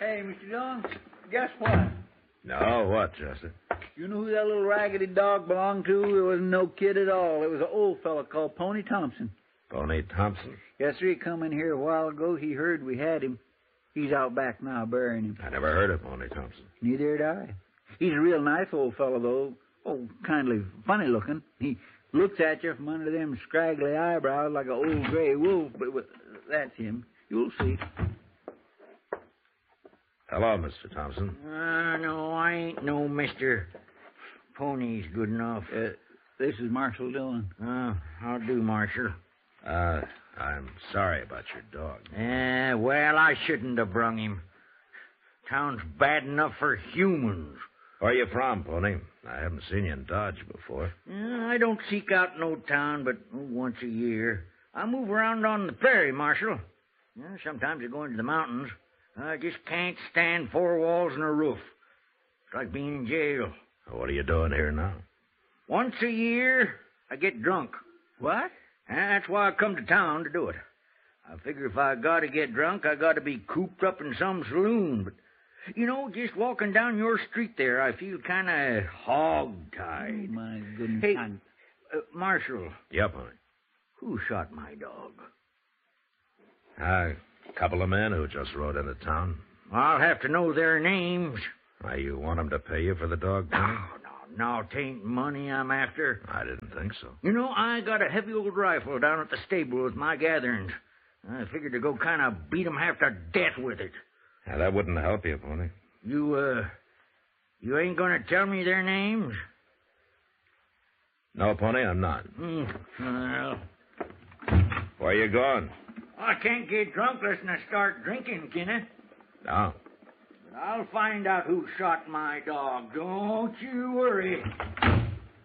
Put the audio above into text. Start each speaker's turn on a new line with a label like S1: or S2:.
S1: Hey, Mr. Dillon, guess what?
S2: No, what, Chester?
S1: You know who that little raggedy dog belonged to? It wasn't no kid at all. It was an old fella called Pony Thompson.
S2: Pony Thompson?
S1: Yes, sir. He come in here a while ago. He heard we had him. He's out back now burying him.
S2: I never heard of Pony Thompson.
S1: Neither had I. He's a real nice old fellow, though. Oh, kindly funny looking. He looks at you from under them scraggly eyebrows like an old gray wolf, but that's him. You'll see.
S2: Hello, Mr. Thompson.
S3: No, I ain't no Mr. Pony's good enough.
S1: This is Marshal Dillon.
S3: How do, Marshal?
S2: I'm sorry about your dog.
S3: Well, I shouldn't have brung him. Town's bad enough for humans.
S2: Where are you from, Pony? I haven't seen you in Dodge before.
S3: I don't seek out no town but once a year. I move around on the prairie, Marshal. Sometimes I go into the mountains. I just can't stand four walls and a roof. It's like being in jail.
S2: What are you doing here now?
S3: Once a year, I get drunk.
S1: What?
S3: That's why I come to town to do it. I figure if I gotta get drunk, I gotta be cooped up in some saloon. But, just walking down your street there, I feel kind of hog-tied.
S1: Oh, my goodness.
S3: Hey, Marshal.
S2: Yeah, Pony.
S3: Who shot my dog?
S2: A couple of men who just rode into town.
S3: I'll have to know their names.
S2: Why, you want them to pay you for the dog, Pony?
S3: No, 'tain't money I'm after.
S2: I didn't think so.
S3: I got a heavy old rifle down at the stable with my gatherings. I figured to go kind of beat 'em half to death with it.
S2: Now, that wouldn't help you, Pony.
S3: You ain't gonna tell me their names?
S2: No, Pony, I'm not.
S3: Well,
S2: Where you going?
S3: I can't get drunk unless I start drinking, can I?
S2: No.
S3: But I'll find out who shot my dog. Don't you worry.